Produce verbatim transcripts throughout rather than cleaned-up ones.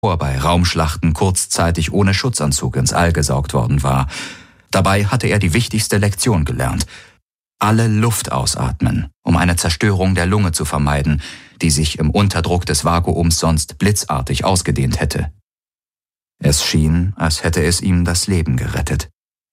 bei Raumschlachten kurzzeitig ohne Schutzanzug ins All gesaugt worden war. Dabei hatte er die wichtigste Lektion gelernt: alle Luft ausatmen, um eine Zerstörung der Lunge zu vermeiden, die sich im Unterdruck des Vakuums sonst blitzartig ausgedehnt hätte. Es schien, als hätte es ihm das Leben gerettet.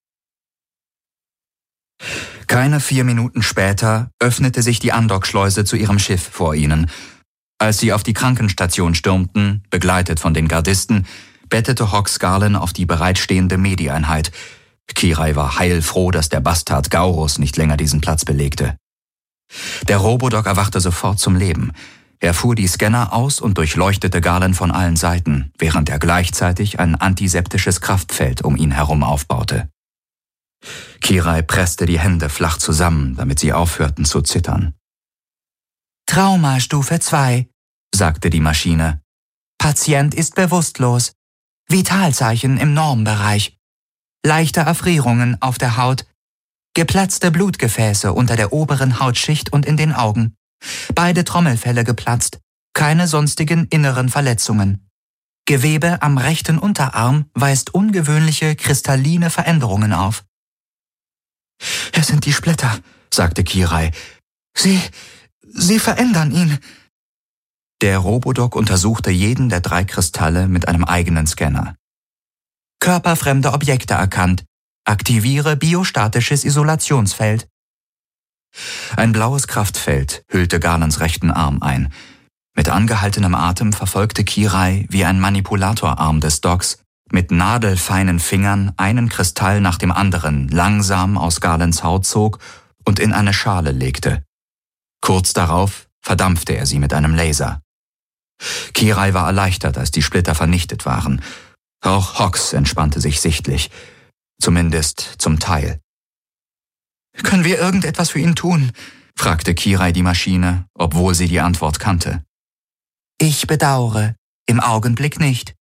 Keine vier Minuten später öffnete sich die Andockschleuse zu ihrem Schiff vor ihnen. Als sie auf die Krankenstation stürmten, begleitet von den Gardisten, bettete Hawks Garland auf die bereitstehende Medi-Einheit. Kirai war heilfroh, dass der Bastard Gaurus nicht länger diesen Platz belegte. Der Robodoc erwachte sofort zum Leben. Er fuhr die Scanner aus und durchleuchtete Garland von allen Seiten, während er gleichzeitig ein antiseptisches Kraftfeld um ihn herum aufbaute. Kirai presste die Hände flach zusammen, damit sie aufhörten zu zittern. Traumastufe zwei, sagte die Maschine. Patient ist bewusstlos. Vitalzeichen im Normbereich. Leichte Erfrierungen auf der Haut. Geplatzte Blutgefäße unter der oberen Hautschicht und in den Augen. Beide Trommelfelle geplatzt. Keine sonstigen inneren Verletzungen. Gewebe am rechten Unterarm weist ungewöhnliche kristalline Veränderungen auf. Es sind die Splitter, sagte Kirai. Sie, sie verändern ihn. Der Robodoc untersuchte jeden der drei Kristalle mit einem eigenen Scanner. Körperfremde Objekte erkannt. Aktiviere biostatisches Isolationsfeld. Ein blaues Kraftfeld hüllte Garlands rechten Arm ein. Mit angehaltenem Atem verfolgte Kirai, wie ein Manipulatorarm des Docs mit nadelfeinen Fingern einen Kristall nach dem anderen langsam aus Garlands Haut zog und in eine Schale legte. Kurz darauf verdampfte er sie mit einem Laser. Kirai war erleichtert, als die Splitter vernichtet waren. Auch Hawks entspannte sich sichtlich, zumindest zum Teil. »Können wir irgendetwas für ihn tun?« fragte Kirai die Maschine, obwohl sie die Antwort kannte. »Ich bedauere, im Augenblick nicht.«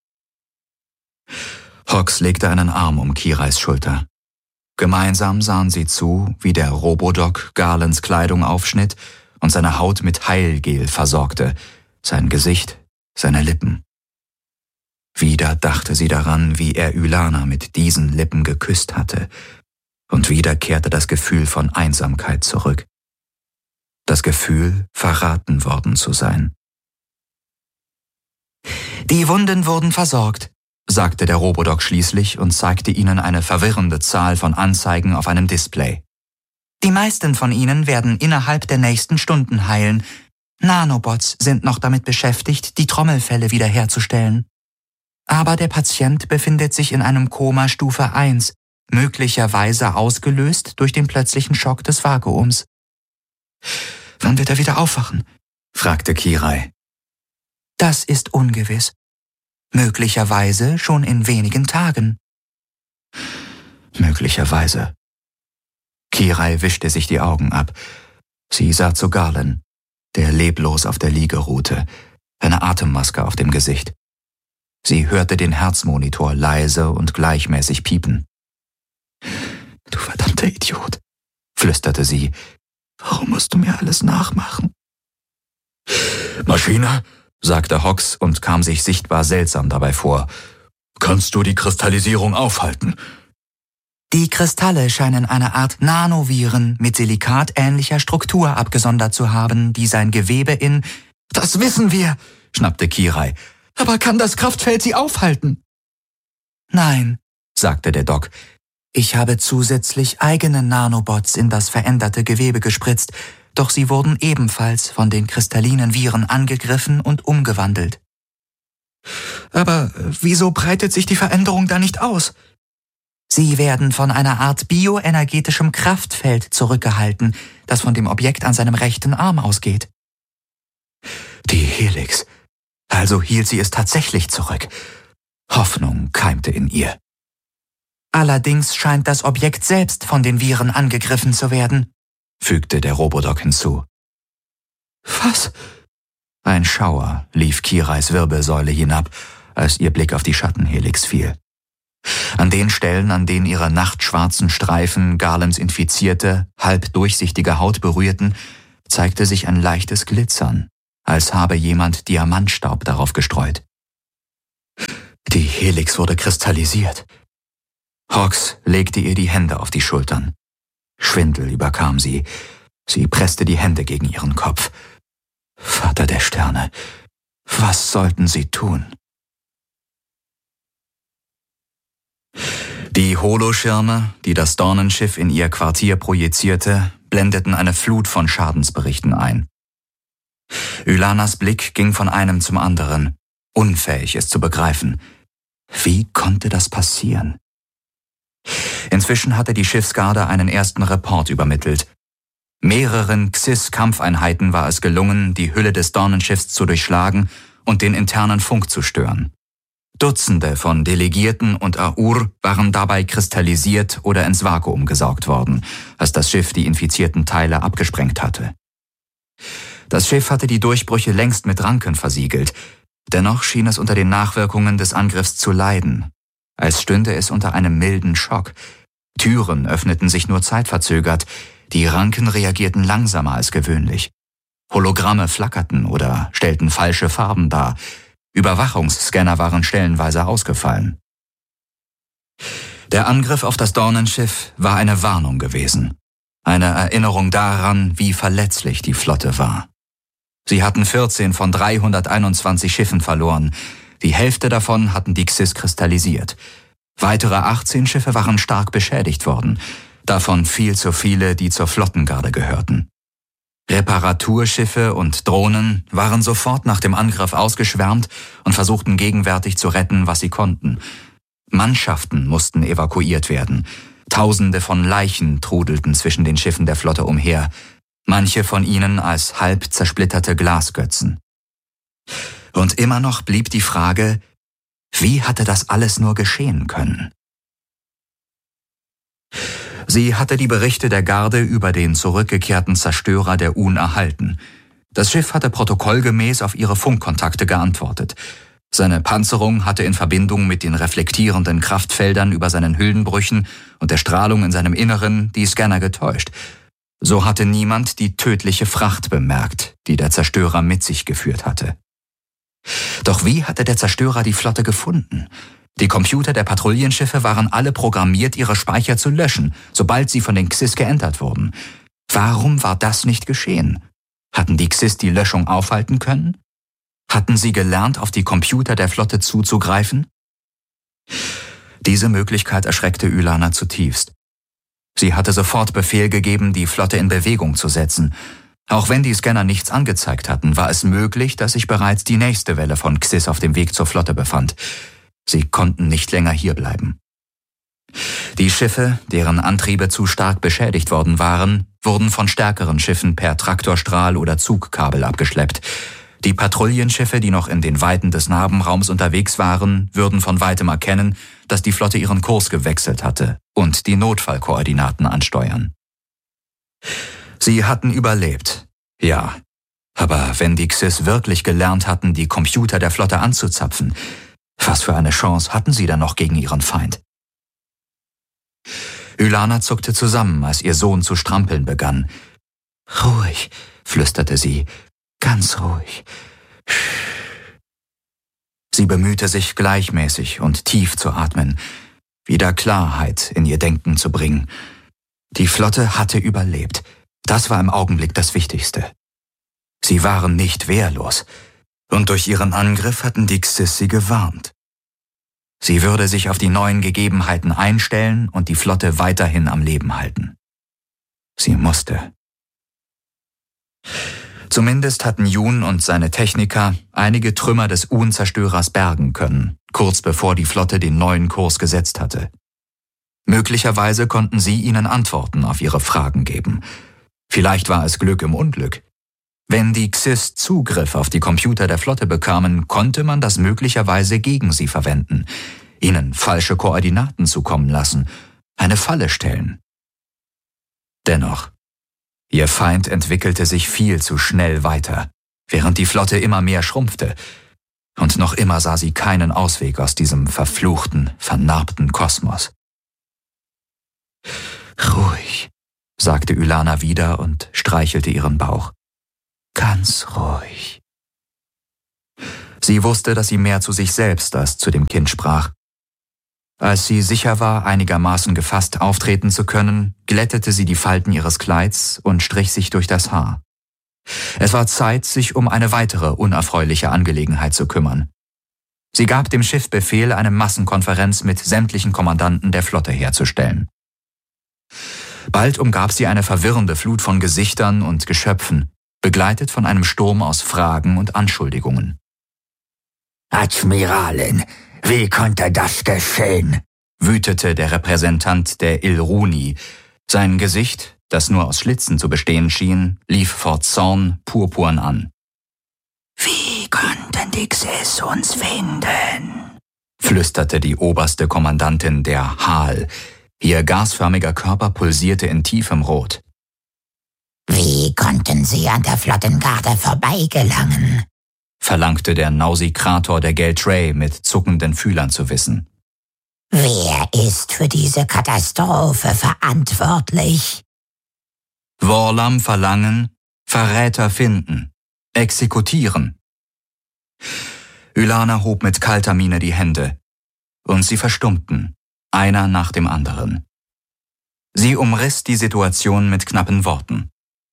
Hawks legte einen Arm um Kirais Schulter. Gemeinsam sahen sie zu, wie der Robodoc Garlands Kleidung aufschnitt und seine Haut mit Heilgel versorgte, sein Gesicht, seine Lippen. Wieder dachte sie daran, wie er Ylana mit diesen Lippen geküsst hatte, und wieder kehrte das Gefühl von Einsamkeit zurück. Das Gefühl, verraten worden zu sein. »Die Wunden wurden versorgt«, sagte der Robodoc schließlich und zeigte ihnen eine verwirrende Zahl von Anzeigen auf einem Display. »Die meisten von ihnen werden innerhalb der nächsten Stunden heilen. Nanobots sind noch damit beschäftigt, die Trommelfelle wiederherzustellen. Aber der Patient befindet sich in einem Koma Stufe eins, möglicherweise ausgelöst durch den plötzlichen Schock des Vakuums.« »Wann wird er wieder aufwachen?« fragte Kirai. »Das ist ungewiss. Möglicherweise schon in wenigen Tagen.« Möglicherweise. Kirai wischte sich die Augen ab. Sie sah zu Garland, der leblos auf der Liege ruhte, eine Atemmaske auf dem Gesicht. Sie hörte den Herzmonitor leise und gleichmäßig piepen. »Du verdammter Idiot«, flüsterte sie. »Warum musst du mir alles nachmachen?« »Maschine«, sagte Hawks und kam sich sichtbar seltsam dabei vor. »Kannst du die Kristallisierung aufhalten?« »Die Kristalle scheinen eine Art Nanoviren mit silikatähnlicher Struktur abgesondert zu haben, die sein Gewebe in...« »Das wissen wir«, schnappte Kirai. »Aber kann das Kraftfeld sie aufhalten?« »Nein«, sagte der Doc. »Ich habe zusätzlich eigene Nanobots in das veränderte Gewebe gespritzt, doch sie wurden ebenfalls von den kristallinen Viren angegriffen und umgewandelt.« »Aber wieso breitet sich die Veränderung da nicht aus?« »Sie werden von einer Art bioenergetischem Kraftfeld zurückgehalten, das von dem Objekt an seinem rechten Arm ausgeht.« Die Helix. Also hielt sie es tatsächlich zurück. Hoffnung keimte in ihr. »Allerdings scheint das Objekt selbst von den Viren angegriffen zu werden«, fügte der Robodoc hinzu. »Was?« Ein Schauer lief Kirais Wirbelsäule hinab, als ihr Blick auf die Schattenhelix fiel. An den Stellen, an denen ihre nachtschwarzen Streifen Garlands infizierte, halb durchsichtige Haut berührten, zeigte sich ein leichtes Glitzern, als habe jemand Diamantstaub darauf gestreut. Die Helix wurde kristallisiert. Hawks legte ihr die Hände auf die Schultern. Schwindel überkam sie. Sie presste die Hände gegen ihren Kopf. Vater der Sterne, was sollten sie tun? Die Holoschirme, die das Dornenschiff in ihr Quartier projizierte, blendeten eine Flut von Schadensberichten ein. Ylanas Blick ging von einem zum anderen, unfähig es zu begreifen. Wie konnte das passieren? Inzwischen hatte die Schiffsgarde einen ersten Report übermittelt. Mehreren Xys-Kampfeinheiten war es gelungen, die Hülle des Dornenschiffs zu durchschlagen und den internen Funk zu stören. Dutzende von Delegierten und Aur waren dabei kristallisiert oder ins Vakuum gesaugt worden, als das Schiff die infizierten Teile abgesprengt hatte. Das Schiff hatte die Durchbrüche längst mit Ranken versiegelt, dennoch schien es unter den Nachwirkungen des Angriffs zu leiden, als stünde es unter einem milden Schock. Türen öffneten sich nur zeitverzögert, die Ranken reagierten langsamer als gewöhnlich. Hologramme flackerten oder stellten falsche Farben dar. Überwachungsscanner waren stellenweise ausgefallen. Der Angriff auf das Dornenschiff war eine Warnung gewesen. Eine Erinnerung daran, wie verletzlich die Flotte war. Sie hatten vierzehn von dreihunderteinundzwanzig Schiffen verloren. Die Hälfte davon hatten die Xys kristallisiert. Weitere achtzehn Schiffe waren stark beschädigt worden. Davon viel zu viele, die zur Flottengarde gehörten. Reparaturschiffe und Drohnen waren sofort nach dem Angriff ausgeschwärmt und versuchten gegenwärtig zu retten, was sie konnten. Mannschaften mussten evakuiert werden. Tausende von Leichen trudelten zwischen den Schiffen der Flotte umher, manche von ihnen als halb zersplitterte Glasgötzen. Und immer noch blieb die Frage, wie hatte das alles nur geschehen können? Sie hatte die Berichte der Garde über den zurückgekehrten Zerstörer der Un erhalten. Das Schiff hatte protokollgemäß auf ihre Funkkontakte geantwortet. Seine Panzerung hatte in Verbindung mit den reflektierenden Kraftfeldern über seinen Hüllenbrüchen und der Strahlung in seinem Inneren die Scanner getäuscht. So hatte niemand die tödliche Fracht bemerkt, die der Zerstörer mit sich geführt hatte. Doch wie hatte der Zerstörer die Flotte gefunden? Die Computer der Patrouillenschiffe waren alle programmiert, ihre Speicher zu löschen, sobald sie von den Xys geentert wurden. Warum war das nicht geschehen? Hatten die Xys die Löschung aufhalten können? Hatten sie gelernt, auf die Computer der Flotte zuzugreifen? Diese Möglichkeit erschreckte Ylana zutiefst. Sie hatte sofort Befehl gegeben, die Flotte in Bewegung zu setzen. Auch wenn die Scanner nichts angezeigt hatten, war es möglich, dass sich bereits die nächste Welle von Xys auf dem Weg zur Flotte befand. Sie konnten nicht länger hierbleiben. Die Schiffe, deren Antriebe zu stark beschädigt worden waren, wurden von stärkeren Schiffen per Traktorstrahl oder Zugkabel abgeschleppt. Die Patrouillenschiffe, die noch in den Weiten des Narbenraums unterwegs waren, würden von weitem erkennen, dass die Flotte ihren Kurs gewechselt hatte und die Notfallkoordinaten ansteuern. Sie hatten überlebt, ja. Aber wenn die Xys wirklich gelernt hatten, die Computer der Flotte anzuzapfen, was für eine Chance hatten sie dann noch gegen ihren Feind? Ylana zuckte zusammen, als ihr Sohn zu strampeln begann. »Ruhig«, flüsterte sie, »ganz ruhig.« Sie bemühte sich, gleichmäßig und tief zu atmen, wieder Klarheit in ihr Denken zu bringen. Die Flotte hatte überlebt. Das war im Augenblick das Wichtigste. Sie waren nicht wehrlos. Und durch ihren Angriff hatten die Xys sie gewarnt. Sie würde sich auf die neuen Gegebenheiten einstellen und die Flotte weiterhin am Leben halten. Sie musste. Zumindest hatten Jun und seine Techniker einige Trümmer des Un-Zerstörers bergen können, kurz bevor die Flotte den neuen Kurs gesetzt hatte. Möglicherweise konnten sie ihnen Antworten auf ihre Fragen geben. Vielleicht war es Glück im Unglück. Wenn die Xys Zugriff auf die Computer der Flotte bekamen, konnte man das möglicherweise gegen sie verwenden, ihnen falsche Koordinaten zukommen lassen, eine Falle stellen. Dennoch, ihr Feind entwickelte sich viel zu schnell weiter, während die Flotte immer mehr schrumpfte, und noch immer sah sie keinen Ausweg aus diesem verfluchten, vernarbten Kosmos. »Ruhig«, sagte Ylana wieder und streichelte ihren Bauch. »Ganz ruhig.« Sie wusste, dass sie mehr zu sich selbst als zu dem Kind sprach. Als sie sicher war, einigermaßen gefasst auftreten zu können, glättete sie die Falten ihres Kleids und strich sich durch das Haar. Es war Zeit, sich um eine weitere unerfreuliche Angelegenheit zu kümmern. Sie gab dem Schiff Befehl, eine Massenkonferenz mit sämtlichen Kommandanten der Flotte herzustellen. Bald umgab sie eine verwirrende Flut von Gesichtern und Geschöpfen, begleitet von einem Sturm aus Fragen und Anschuldigungen. »Admiralin, wie konnte das geschehen?« wütete der Repräsentant der Ilruni. Sein Gesicht, das nur aus Schlitzen zu bestehen schien, lief vor Zorn purpurn an. »Wie konnten die Xys uns finden?« flüsterte die oberste Kommandantin der Hal. Ihr gasförmiger Körper pulsierte in tiefem Rot. »Wie konnten sie an der Flottengarde vorbeigelangen?« verlangte der Nausikrator der Geltray mit zuckenden Fühlern zu wissen. »Wer ist für diese Katastrophe verantwortlich?« Worlam verlangen, Verräter finden, exekutieren. Ylana hob mit kalter Miene die Hände, und sie verstummten, einer nach dem anderen. Sie umriss die Situation mit knappen Worten.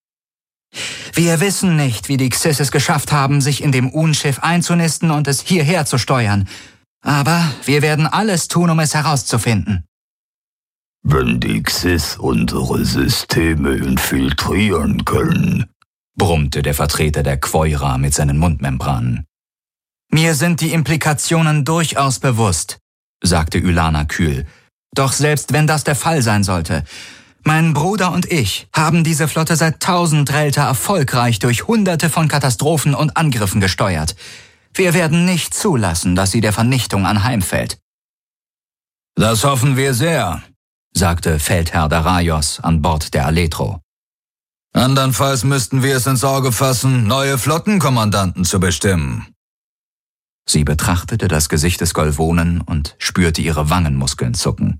»Wir wissen nicht, wie die Xys es geschafft haben, sich in dem Un-Schiff einzunisten und es hierher zu steuern. Aber wir werden alles tun, um es herauszufinden.« »Wenn die Xys unsere Systeme infiltrieren können«, brummte der Vertreter der Quoira mit seinen Mundmembranen. »Mir sind die Implikationen durchaus bewusst«, sagte Ylana kühl. »Doch selbst wenn das der Fall sein sollte, mein Bruder und ich haben diese Flotte seit tausend Relter erfolgreich durch Hunderte von Katastrophen und Angriffen gesteuert. Wir werden nicht zulassen, dass sie der Vernichtung anheimfällt.« »Das hoffen wir sehr«, sagte Feldherr Daraios an Bord der Aletro. »Andernfalls müssten wir es ins Auge fassen, neue Flottenkommandanten zu bestimmen.« Sie betrachtete das Gesicht des Golvonen und spürte ihre Wangenmuskeln zucken.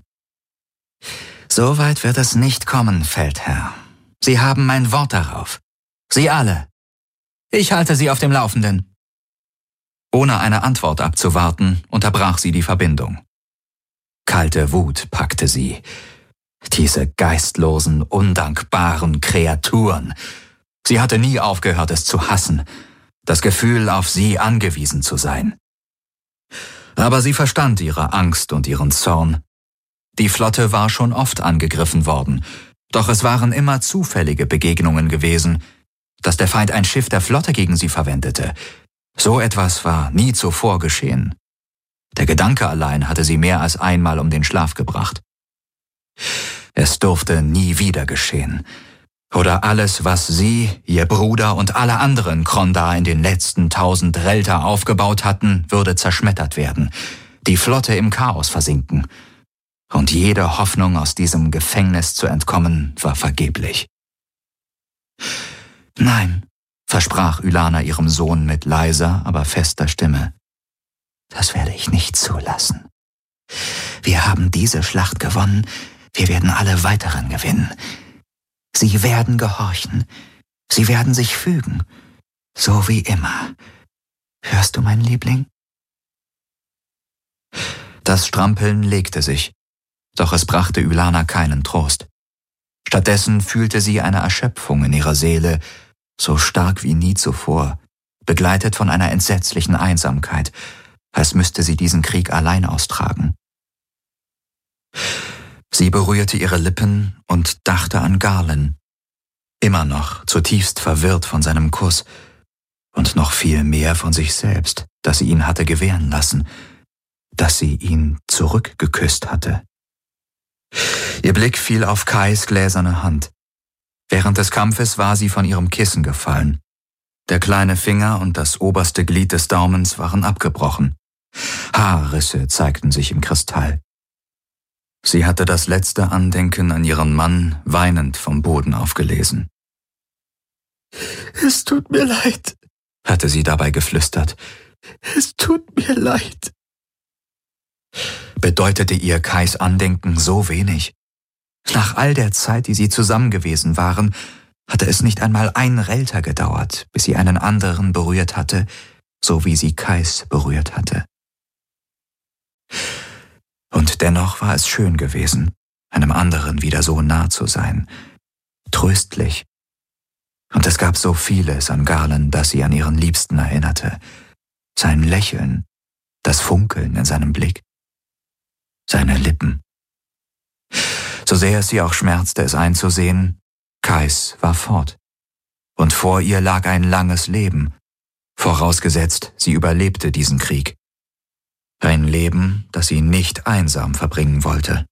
»So weit wird es nicht kommen, Feldherr. Sie haben mein Wort darauf. Sie alle. Ich halte Sie auf dem Laufenden.« Ohne eine Antwort abzuwarten, unterbrach sie die Verbindung. Kalte Wut packte sie. Diese geistlosen, undankbaren Kreaturen. Sie hatte nie aufgehört, es zu hassen, das Gefühl, auf sie angewiesen zu sein. Aber sie verstand ihre Angst und ihren Zorn. Die Flotte war schon oft angegriffen worden, doch es waren immer zufällige Begegnungen gewesen. Dass der Feind ein Schiff der Flotte gegen sie verwendete, so etwas war nie zuvor geschehen. Der Gedanke allein hatte sie mehr als einmal um den Schlaf gebracht. Es durfte nie wieder geschehen. Oder alles, was sie, ihr Bruder und alle anderen Krondar in den letzten tausend Relter aufgebaut hatten, würde zerschmettert werden, die Flotte im Chaos versinken. Und jede Hoffnung, aus diesem Gefängnis zu entkommen, war vergeblich. »Nein«, versprach Ylana ihrem Sohn mit leiser, aber fester Stimme. »Das werde ich nicht zulassen. Wir haben diese Schlacht gewonnen, wir werden alle weiteren gewinnen. Sie werden gehorchen, sie werden sich fügen, so wie immer. Hörst du, mein Liebling?« Das Strampeln legte sich, doch es brachte Ylana keinen Trost. Stattdessen fühlte sie eine Erschöpfung in ihrer Seele, so stark wie nie zuvor, begleitet von einer entsetzlichen Einsamkeit, als müsste sie diesen Krieg allein austragen. Sie berührte ihre Lippen und dachte an Garlen, immer noch zutiefst verwirrt von seinem Kuss und noch viel mehr von sich selbst, dass sie ihn hatte gewähren lassen, dass sie ihn zurückgeküsst hatte. Ihr Blick fiel auf Kais gläserne Hand. Während des Kampfes war sie von ihrem Kissen gefallen. Der kleine Finger und das oberste Glied des Daumens waren abgebrochen. Haarrisse zeigten sich im Kristall. Sie hatte das letzte Andenken an ihren Mann weinend vom Boden aufgelesen. »Es tut mir leid«, hatte sie dabei geflüstert. »Es tut mir leid.« Bedeutete ihr Kais Andenken so wenig? Nach all der Zeit, die sie zusammen gewesen waren, hatte es nicht einmal ein Relter gedauert, bis sie einen anderen berührt hatte, so wie sie Kais berührt hatte. Und dennoch war es schön gewesen, einem anderen wieder so nah zu sein, tröstlich. Und es gab so vieles an Garland, das sie an ihren Liebsten erinnerte. Sein Lächeln, das Funkeln in seinem Blick, seine Lippen. So sehr es sie auch schmerzte, es einzusehen, Kais war fort. Und vor ihr lag ein langes Leben, vorausgesetzt, sie überlebte diesen Krieg. Ein Leben, das sie nicht einsam verbringen wollte.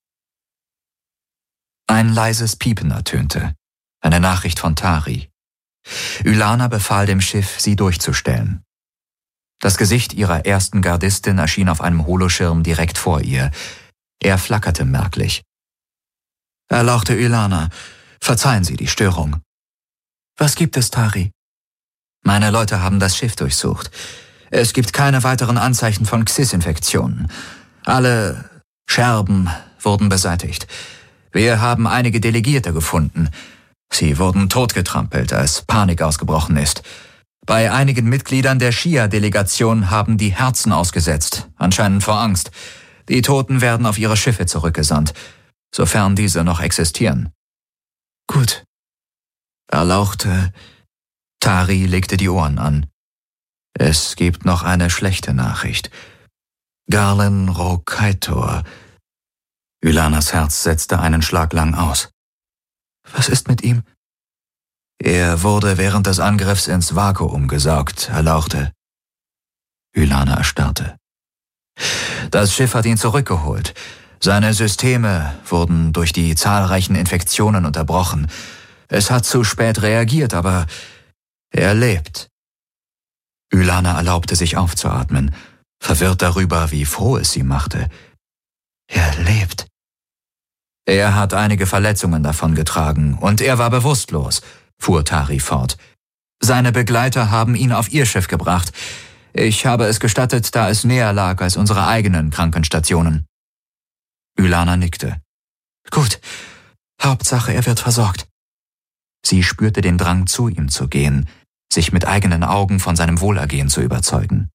Ein leises Piepen ertönte, eine Nachricht von Tari. Ylana befahl dem Schiff, sie durchzustellen. Das Gesicht ihrer ersten Gardistin erschien auf einem Holoschirm direkt vor ihr. Er flackerte merklich. Erlauchte Ylana, verzeihen Sie die Störung. Was gibt es, Tari? Meine Leute haben das Schiff durchsucht. Es gibt keine weiteren Anzeichen von Xys-Infektionen. Alle Scherben wurden beseitigt. Wir haben einige Delegierte gefunden. Sie wurden totgetrampelt, als Panik ausgebrochen ist. Bei einigen Mitgliedern der Shia-Delegation haben die Herzen ausgesetzt, anscheinend vor Angst. Die Toten werden auf ihre Schiffe zurückgesandt, sofern diese noch existieren. Gut. Erlauchte. Tari legte die Ohren an. Es gibt noch eine schlechte Nachricht. Garland Rokaitor. Ylanas Herz setzte einen Schlag lang aus. Was ist mit ihm? Er wurde während des Angriffs ins Vakuum gesaugt, erlauchte. Ylana erstarrte. Das Schiff hat ihn zurückgeholt. Seine Systeme wurden durch die zahlreichen Infektionen unterbrochen. Es hat zu spät reagiert, aber er lebt. Ylana erlaubte sich aufzuatmen, verwirrt darüber, wie froh es sie machte. Er lebt. Er hat einige Verletzungen davongetragen und er war bewusstlos, fuhr Tari fort. Seine Begleiter haben ihn auf ihr Schiff gebracht. Ich habe es gestattet, da es näher lag als unsere eigenen Krankenstationen. Ylana nickte. Gut, Hauptsache, er wird versorgt. Sie spürte den Drang, zu ihm zu gehen, sich mit eigenen Augen von seinem Wohlergehen zu überzeugen.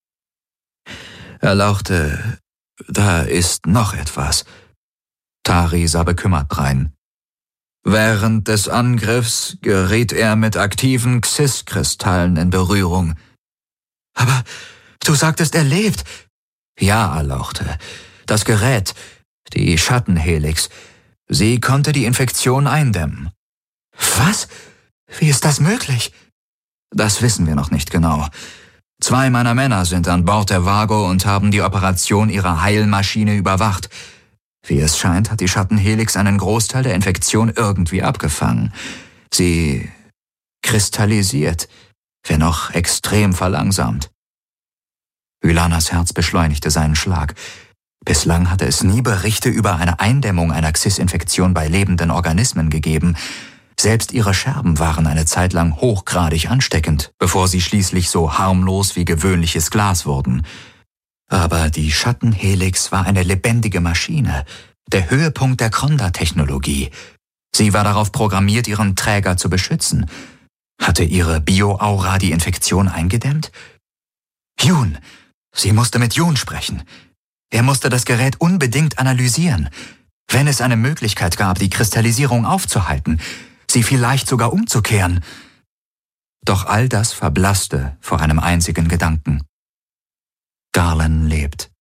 Erlauchte, da ist noch etwas. Tari sah bekümmert drein. Während des Angriffs geriet er mit aktiven Xys-Kristallen in Berührung. Aber du sagtest, er lebt. Ja, erlauchte. Das Gerät, die Schattenhelix, sie konnte die Infektion eindämmen. Was? Wie ist das möglich? Das wissen wir noch nicht genau. Zwei meiner Männer sind an Bord der Vago und haben die Operation ihrer Heilmaschine überwacht. Wie es scheint, hat die Schattenhelix einen Großteil der Infektion irgendwie abgefangen. Sie kristallisiert, wenn auch extrem verlangsamt. Ylanas Herz beschleunigte seinen Schlag. Bislang hatte es nie Berichte über eine Eindämmung einer Xys-Infektion bei lebenden Organismen gegeben. Selbst ihre Scherben waren eine Zeit lang hochgradig ansteckend, bevor sie schließlich so harmlos wie gewöhnliches Glas wurden. Aber die Schattenhelix war eine lebendige Maschine, der Höhepunkt der Kronda-Technologie. Sie war darauf programmiert, ihren Träger zu beschützen. Hatte ihre Bio-Aura die Infektion eingedämmt? Jun! Sie musste mit Jun sprechen. Er musste das Gerät unbedingt analysieren. Wenn es eine Möglichkeit gab, die Kristallisierung aufzuhalten, sie vielleicht sogar umzukehren. Doch all das verblasste vor einem einzigen Gedanken. Garland lebt.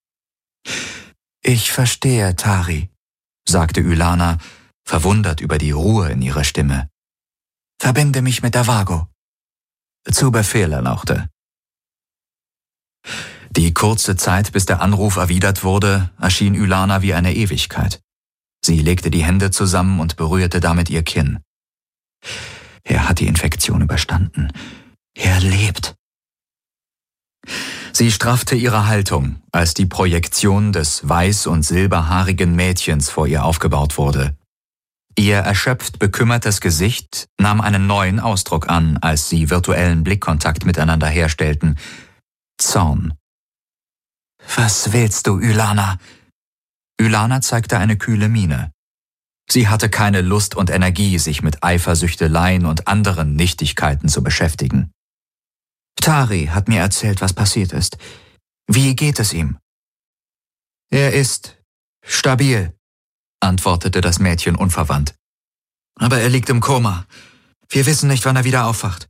Ich verstehe, Tari, sagte Ylana, verwundert über die Ruhe in ihrer Stimme. Verbinde mich mit der Vago. Zu Befehl, erlauchte. Die kurze Zeit, bis der Anruf erwidert wurde, erschien Ylana wie eine Ewigkeit. Sie legte die Hände zusammen und berührte damit ihr Kinn. Er hat die Infektion überstanden. Er lebt. Sie straffte ihre Haltung, als die Projektion des weiß- und silberhaarigen Mädchens vor ihr aufgebaut wurde. Ihr erschöpft bekümmertes Gesicht nahm einen neuen Ausdruck an, als sie virtuellen Blickkontakt miteinander herstellten. Zorn. Was willst du, Ylana? Ylana zeigte eine kühle Miene. Sie hatte keine Lust und Energie, sich mit Eifersüchteleien und anderen Nichtigkeiten zu beschäftigen. Tari hat mir erzählt, was passiert ist. Wie geht es ihm? Er ist stabil, antwortete das Mädchen unverwandt. Aber er liegt im Koma. Wir wissen nicht, wann er wieder aufwacht.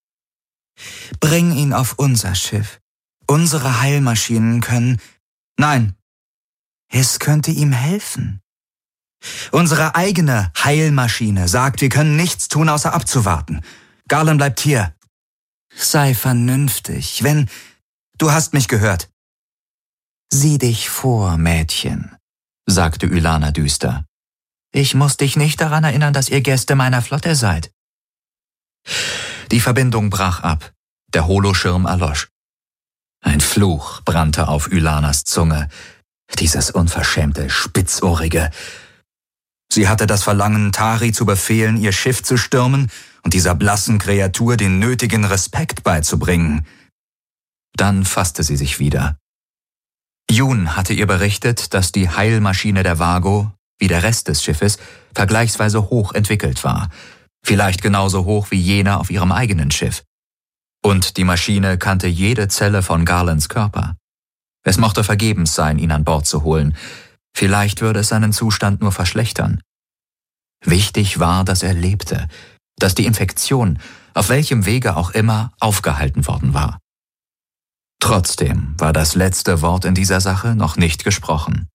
Bring ihn auf unser Schiff. Unsere Heilmaschinen können... Nein, es könnte ihm helfen. Unsere eigene Heilmaschine sagt, wir können nichts tun, außer abzuwarten. Garland bleibt hier. Sei vernünftig, wenn... Du hast mich gehört. Sieh dich vor, Mädchen, sagte Ylana düster. Ich muss dich nicht daran erinnern, dass ihr Gäste meiner Flotte seid. Die Verbindung brach ab. Der Holoschirm erlosch. Ein Fluch brannte auf Ylanas Zunge. Dieses unverschämte, spitzohrige. Sie hatte das Verlangen, Tari zu befehlen, ihr Schiff zu stürmen und dieser blassen Kreatur den nötigen Respekt beizubringen. Dann fasste sie sich wieder. Jun hatte ihr berichtet, dass die Heilmaschine der Vago, wie der Rest des Schiffes, vergleichsweise hoch entwickelt war. Vielleicht genauso hoch wie jene auf ihrem eigenen Schiff. Und die Maschine kannte jede Zelle von Garlands Körper. Es mochte vergebens sein, ihn an Bord zu holen. Vielleicht würde es seinen Zustand nur verschlechtern. Wichtig war, dass er lebte, dass die Infektion, auf welchem Wege auch immer, aufgehalten worden war. Trotzdem war das letzte Wort in dieser Sache noch nicht gesprochen.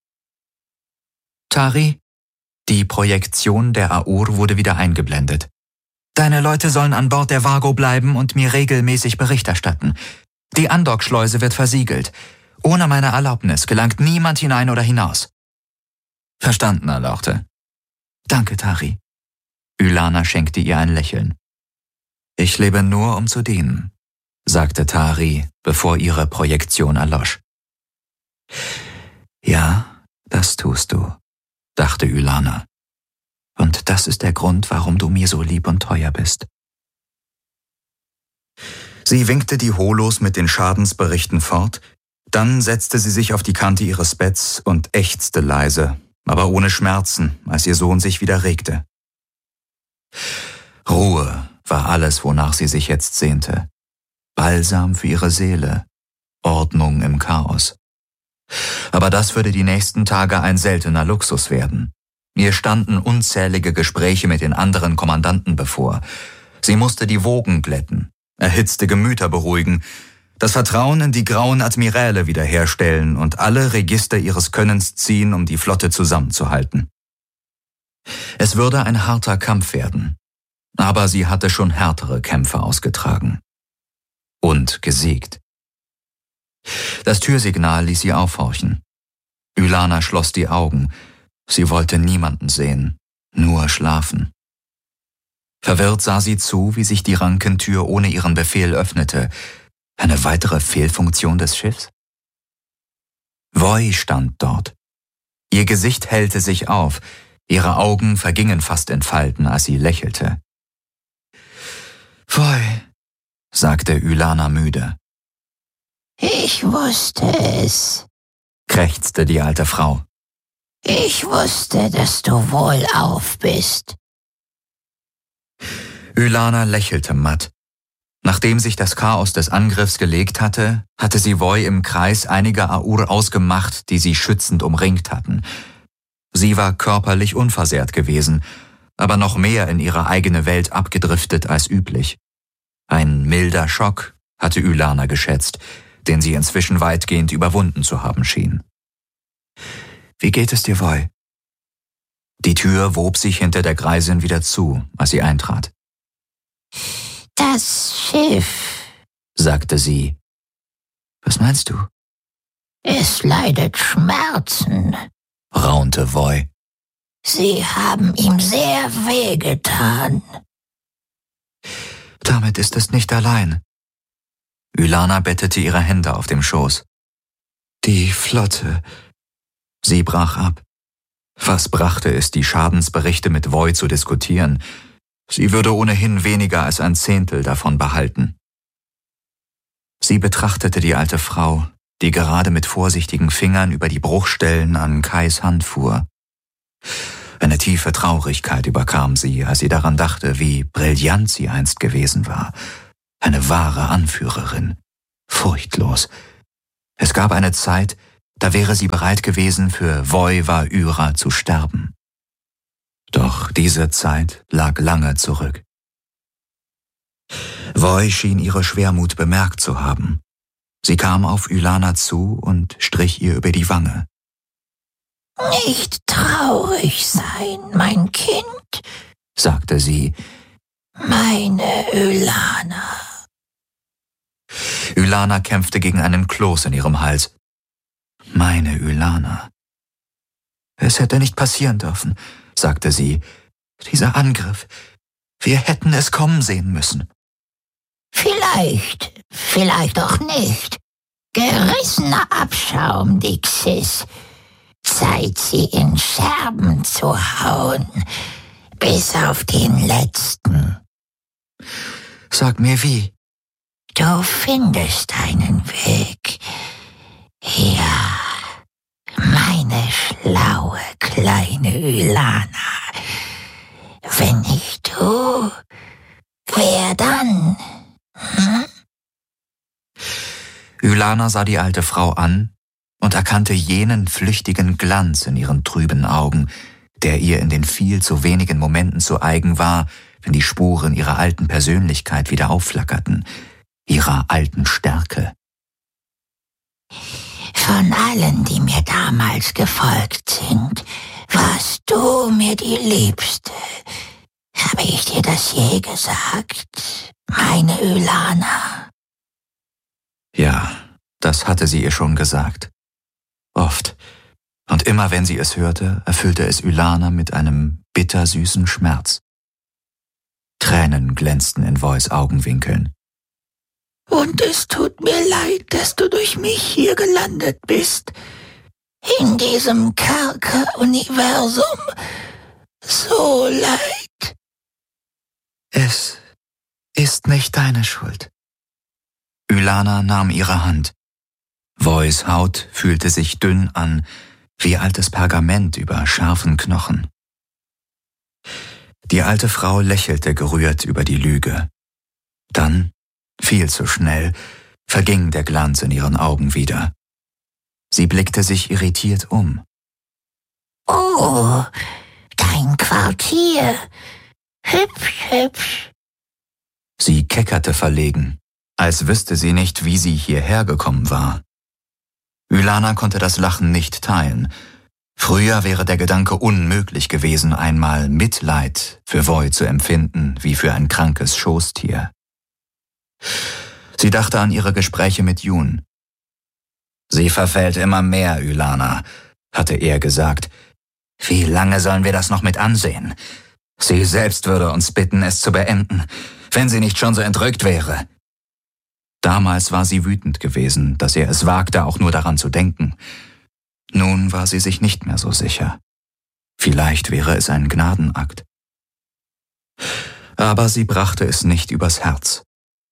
Tari, die Projektion der Aur wurde wieder eingeblendet. Deine Leute sollen an Bord der Vago bleiben und mir regelmäßig Bericht erstatten. Die Andockschleuse wird versiegelt. Ohne meine Erlaubnis gelangt niemand hinein oder hinaus. Verstanden, erlauchte. Danke, Tari. Ylana schenkte ihr ein Lächeln. Ich lebe nur, um zu dienen, sagte Tari, bevor ihre Projektion erlosch. Ja, das tust du, dachte Ylana. Und das ist der Grund, warum du mir so lieb und teuer bist. Sie winkte die Holos mit den Schadensberichten fort, dann setzte sie sich auf die Kante ihres Betts und ächzte leise, aber ohne Schmerzen, als ihr Sohn sich wieder regte. Ruhe war alles, wonach sie sich jetzt sehnte. Balsam für ihre Seele, Ordnung im Chaos. Aber das würde die nächsten Tage ein seltener Luxus werden. Ihr standen unzählige Gespräche mit den anderen Kommandanten bevor. Sie musste die Wogen glätten, erhitzte Gemüter beruhigen, das Vertrauen in die grauen Admiräle wiederherstellen und alle Register ihres Könnens ziehen, um die Flotte zusammenzuhalten. Es würde ein harter Kampf werden, aber sie hatte schon härtere Kämpfe ausgetragen. Und gesiegt. Das Türsignal ließ sie aufhorchen. Ylana schloss die Augen. Sie wollte niemanden sehen, nur schlafen. Verwirrt sah sie zu, wie sich die Rankentür ohne ihren Befehl öffnete. Eine weitere Fehlfunktion des Schiffs? Voi stand dort. Ihr Gesicht hellte sich auf, ihre Augen vergingen fast in Falten, als sie lächelte. Voi, sagte Ylana müde. Ich wusste es, krächzte die alte Frau. Ich wusste, dass du wohlauf bist. Ylana lächelte matt. Nachdem sich das Chaos des Angriffs gelegt hatte, hatte sie Voi im Kreis einiger Aur ausgemacht, die sie schützend umringt hatten. Sie war körperlich unversehrt gewesen, aber noch mehr in ihre eigene Welt abgedriftet als üblich. Ein milder Schock, hatte Ylana geschätzt, den sie inzwischen weitgehend überwunden zu haben schien. Wie geht es dir, Voi? Die Tür wob sich hinter der Greisin wieder zu, als sie eintrat. Das Schiff, sagte sie. Was meinst du? Es leidet Schmerzen, raunte Voi. Sie haben ihm sehr wehgetan. Damit ist es nicht allein. Ylana bettete ihre Hände auf dem Schoß. Die Flotte. Sie brach ab. Was brachte es, die Schadensberichte mit Voi zu diskutieren? Sie würde ohnehin weniger als ein Zehntel davon behalten. Sie betrachtete die alte Frau, die gerade mit vorsichtigen Fingern über die Bruchstellen an Kais Hand fuhr. Eine tiefe Traurigkeit überkam sie, als sie daran dachte, wie brillant sie einst gewesen war. Eine wahre Anführerin. Furchtlos. Es gab eine Zeit, da wäre sie bereit gewesen, für Voi-Va-Yra zu sterben. Doch diese Zeit lag lange zurück. Voi schien ihre Schwermut bemerkt zu haben. Sie kam auf Ylana zu und strich ihr über die Wange. »Nicht traurig sein, mein Kind«, sagte sie. »Meine Ylana.« Ylana kämpfte gegen einen Kloß in ihrem Hals. Meine Ylana. Es hätte nicht passieren dürfen, sagte sie. Dieser Angriff. Wir hätten es kommen sehen müssen. »Vielleicht, vielleicht auch nicht. Gerissener Abschaum, Dixis. Zeit, sie in Scherben zu hauen, bis auf den letzten.« »Sag mir wie.« »Du findest einen Weg. Ja, meine schlaue kleine Ylana. Wenn nicht du, wer dann? Hm?« Ylana sah die alte Frau an und erkannte jenen flüchtigen Glanz in ihren trüben Augen, der ihr in den viel zu wenigen Momenten zu eigen war, wenn die Spuren ihrer alten Persönlichkeit wieder aufflackerten, ihrer alten Stärke. »Von allen, die mir damals gefolgt sind, warst du mir die Liebste. Habe ich dir das je gesagt, meine Ylana?« Ja, das hatte sie ihr schon gesagt. Oft. Und immer wenn sie es hörte, erfüllte es Ylana mit einem bittersüßen Schmerz. Tränen glänzten in Vois Augenwinkeln. »Und es tut mir leid, dass du durch mich hier gelandet bist. In diesem Kerker-Universum. So leid.« »Es ist nicht deine Schuld.« Ylana nahm ihre Hand. Vois Haut fühlte sich dünn an, wie altes Pergament über scharfen Knochen. Die alte Frau lächelte gerührt über die Lüge. Dann, viel zu schnell, verging der Glanz in ihren Augen wieder. Sie blickte sich irritiert um. »Oh, dein Quartier. Hübsch, hübsch.« Sie keckerte verlegen, als wüsste sie nicht, wie sie hierher gekommen war. Ylana konnte das Lachen nicht teilen. Früher wäre der Gedanke unmöglich gewesen, einmal Mitleid für Voi zu empfinden, wie für ein krankes Schoßtier. Sie dachte an ihre Gespräche mit Jun. »Sie verfällt immer mehr, Ylana«, hatte er gesagt. »Wie lange sollen wir das noch mit ansehen? Sie selbst würde uns bitten, es zu beenden, wenn sie nicht schon so entrückt wäre.« Damals war sie wütend gewesen, dass er es wagte, auch nur daran zu denken. Nun war sie sich nicht mehr so sicher. Vielleicht wäre es ein Gnadenakt. Aber sie brachte es nicht übers Herz.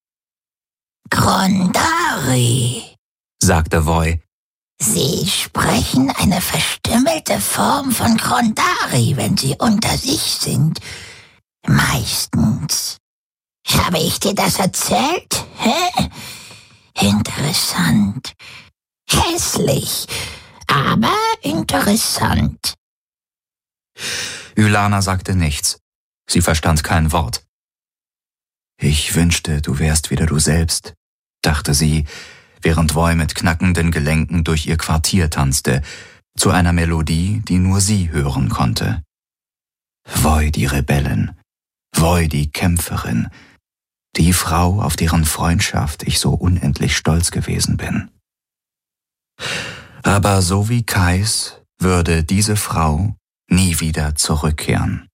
»Grondari«, sagte Voi. »Sie sprechen eine verstümmelte Form von Grondari, wenn sie unter sich sind. Meistens. Habe ich dir das erzählt? Hä? Interessant. Hässlich, aber interessant.« Ylana sagte nichts. Sie verstand kein Wort. »Ich wünschte, du wärst wieder du selbst«, dachte sie, während Voi mit knackenden Gelenken durch ihr Quartier tanzte, zu einer Melodie, die nur sie hören konnte. Voi die Rebellin, Voi die Kämpferin, die Frau, auf deren Freundschaft ich so unendlich stolz gewesen bin. Aber so wie Kais würde diese Frau nie wieder zurückkehren.